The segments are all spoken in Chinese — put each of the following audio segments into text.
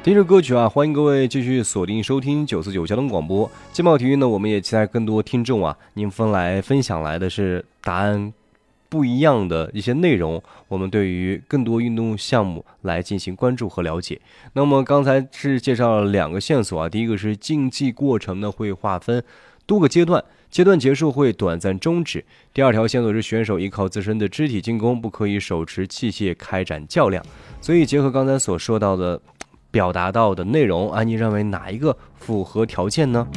听着歌曲啊，欢迎各位继续锁定收听949交通广播。劲爆体育呢，我们也期待更多听众啊，您分享来的是答案不一样的一些内容，我们对于更多运动项目来进行关注和了解。那么刚才是介绍了2个线索啊，第一个是竞技过程呢会划分多个阶段，阶段结束会短暂终止。第2条线索是选手依靠自身的肢体进攻，不可以手持器械开展较量。所以结合刚才所说到的表达到的内容啊，你认为哪一个符合条件呢？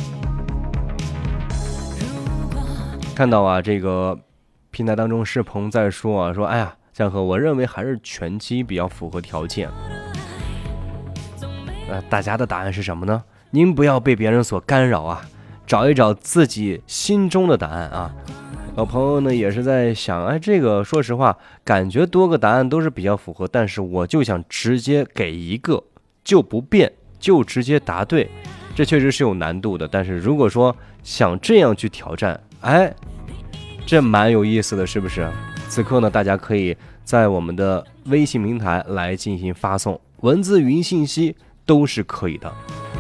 看到啊，这个平台当中世鹏在说啊，说哎呀，江河，我认为还是拳击比较符合条件。大家的答案是什么呢？您不要被别人所干扰啊，找一找自己心中的答案啊。有朋友呢也是在想，哎，这个说实话，感觉多个答案都是比较符合，但是我就想直接给一个，就不变，就直接答对，这确实是有难度的。但是如果说想这样去挑战，哎，这蛮有意思的，是不是？此刻呢，大家可以在我们的微信平台来进行发送文字、语音信息都是可以的。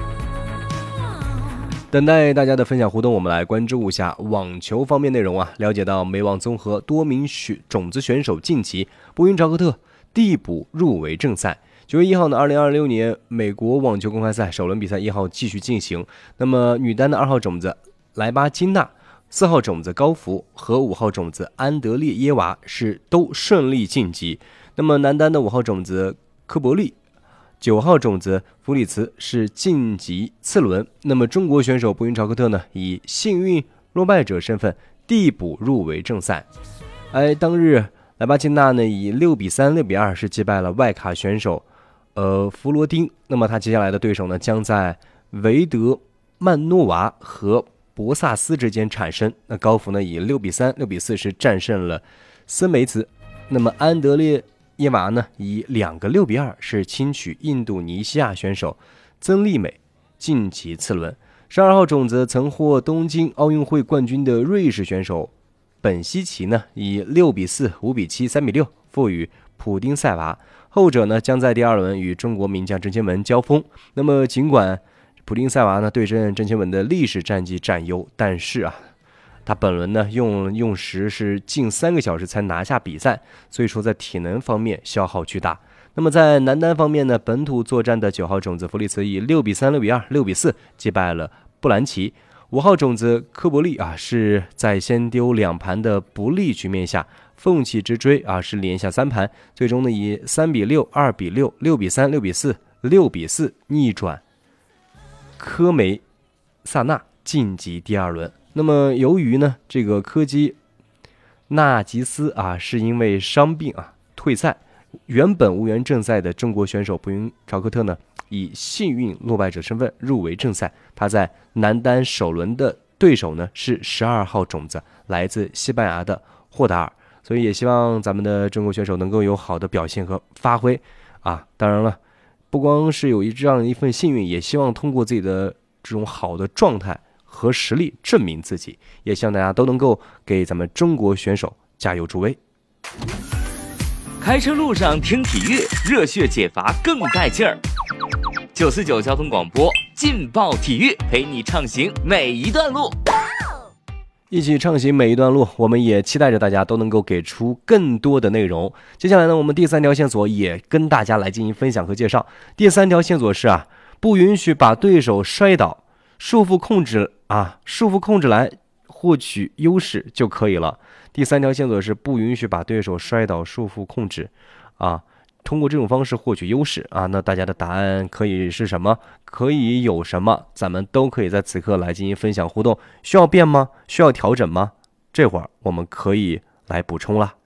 等待大家的分享互动，我们来关注一下网球方面内容啊。了解到美网综合多名种子选手晋级，布云朝克特递补入围正赛。9月1号呢，2026年美国网球公开赛首轮比赛1号继续进行。那么女单的2号种子莱巴金娜、4号种子高福和5号种子安德烈耶娃是都顺利晋级。那么男单的5号种子科伯利、9号种子弗里茨是晋级次轮。那么中国选手布云朝克特呢，以幸运落败者身份递补入围正赛。当日莱巴金娜呢以6比3、6比2是击败了外卡选手弗罗丁。那么他接下来的对手呢，将在维德曼诺娃和博萨斯之间产生。那高福呢以6比3、6比4是战胜了森梅茨。那么安德烈耶娃呢以2个6比2是轻取印度尼西亚选手曾丽美，晋级次轮。12号种子曾获东京奥运会冠军的瑞士选手本西奇呢以6比4、5比7、3比6负于普丁塞娃。后者呢将在第2轮与中国名将郑钦文交锋。那么尽管普丁塞娃呢对阵郑钦文的历史战绩占优，但是啊，他本轮呢用时是近3个小时才拿下比赛，所以说在体能方面消耗巨大。那么在男单方面呢，本土作战的9号种子弗里茨以6比3、6比2、6比4击败了布兰奇。5号种子科伯利啊是在先丢2盘的不利局面下奋起直追啊，是连下3盘，最终呢以3比6、2比6、6比3、6比4、6比4逆转科梅萨纳晋级第2轮。那么由于呢这个科基纳吉斯啊是因为伤病啊退赛，原本无缘正赛的中国选手布云朝克特呢以幸运落败者身份入围正赛。他在男单首轮的对手呢是12号种子来自西班牙的霍达尔，所以也希望咱们的中国选手能够有好的表现和发挥啊。当然了，不光是有这样一份幸运，也希望通过自己的这种好的状态和实力证明自己，也希望大家都能够给咱们中国选手加油助威。 开车路上听体育，热血解乏更带劲儿。949交通广播，劲爆体育，陪你畅行每一段路。 一起畅行每一段路，我们也期待着大家都能够给出更多的内容。接下来呢，我们第3条线索也跟大家来进行分享和介绍。第3条线索是啊，不允许把对手摔倒，束缚控制来获取优势就可以了。第3条线索是不允许把对手摔倒，束缚控制啊，通过这种方式获取优势啊。那大家的答案可以是什么？可以有什么？咱们都可以在此刻来进行分享互动。需要变吗？需要调整吗？这会儿我们可以来补充了。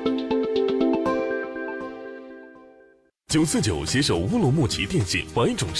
949携手乌鲁木齐电信百种